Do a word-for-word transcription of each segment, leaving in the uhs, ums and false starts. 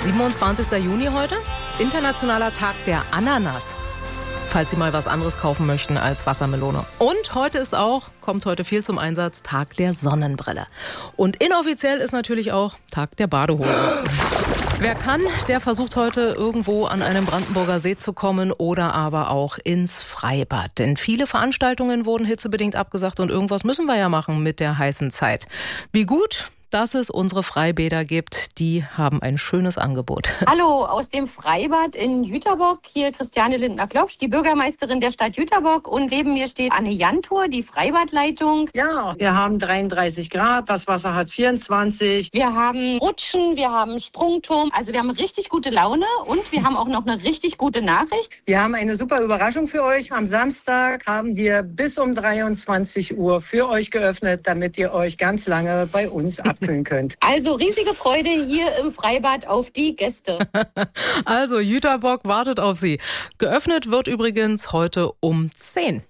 siebenundzwanzigster Juni heute, internationaler Tag der Ananas. Falls Sie mal was anderes kaufen möchten als Wassermelone. Und heute ist auch, kommt heute viel zum Einsatz, Tag der Sonnenbrille. Und inoffiziell ist natürlich auch Tag der Badehose. Wer kann, der versucht heute irgendwo an einem Brandenburger See zu kommen oder aber auch ins Freibad. Denn viele Veranstaltungen wurden hitzebedingt abgesagt und irgendwas müssen wir ja machen mit der heißen Zeit. Wie gut, dass es unsere Freibäder gibt, die haben ein schönes Angebot. Hallo aus dem Freibad in Jüterbock, hier Christiane Lindner-Klopsch, die Bürgermeisterin der Stadt Jüterbock, und neben mir steht Anne Jantor, die Freibadleitung. Ja, wir haben dreiunddreißig Grad, das Wasser hat vierundzwanzig. Wir haben Rutschen, wir haben Sprungturm, also wir haben richtig gute Laune und wir haben auch noch eine richtig gute Nachricht. Wir haben eine super Überraschung für euch. Am Samstag haben wir bis um dreiundzwanzig Uhr für euch geöffnet, damit ihr euch ganz lange bei uns ab könnt. Also riesige Freude hier im Freibad auf die Gäste. Also Jüterbock wartet auf Sie. Geöffnet wird übrigens heute um zehn.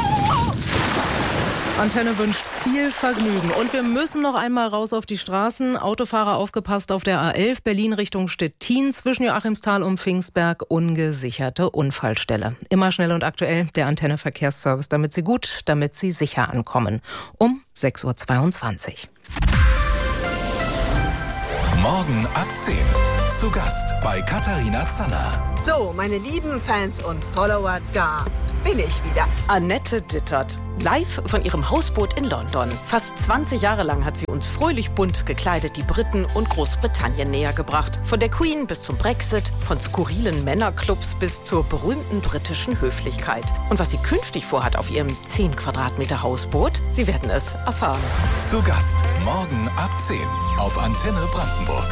Antenne wünscht viel Vergnügen. Und wir müssen noch einmal raus auf die Straßen. Autofahrer aufgepasst auf der A elf, Berlin Richtung Stettin, zwischen Joachimsthal und Pfingstberg, ungesicherte Unfallstelle. Immer schnell und aktuell der Antenne Verkehrsservice, damit Sie gut, damit Sie sicher ankommen. Um sechs Uhr zweiundzwanzig. Morgen ab zehn. Zu Gast bei Katharina Zanner. So, meine lieben Fans und Follower, da bin ich wieder. Annette Dittert, live von ihrem Hausboot in London. Fast zwanzig Jahre lang hat sie uns fröhlich bunt gekleidet die Briten und Großbritannien näher gebracht. Von der Queen bis zum Brexit, von skurrilen Männerclubs bis zur berühmten britischen Höflichkeit. Und was sie künftig vorhat auf ihrem zehn Quadratmeter Hausboot, Sie werden es erfahren. Zu Gast morgen ab zehn auf Antenne Brandenburg.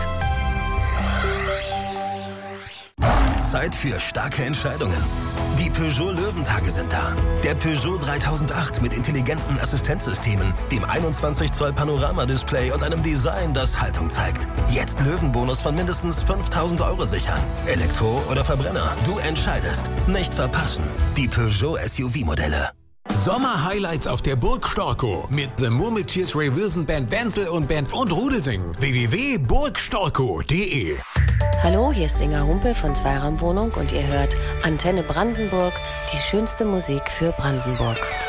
Zeit für starke Entscheidungen. Die Peugeot Löwentage sind da. Der Peugeot dreitausendacht mit intelligenten Assistenzsystemen, dem einundzwanzig Zoll Panoramadisplay und einem Design, das Haltung zeigt. Jetzt Löwenbonus von mindestens fünftausend Euro sichern. Elektro oder Verbrenner, du entscheidest. Nicht verpassen. Die Peugeot S U V-Modelle. Sommer-Highlights auf der Burg Storkow mit The Murmeltiers, Ray Wilson Band, Wenzel und Band und Rudelsing. w w w punkt burg storkow punkt de. Hallo, hier ist Inga Humpe von Zweiraumwohnung und ihr hört Antenne Brandenburg, die schönste Musik für Brandenburg.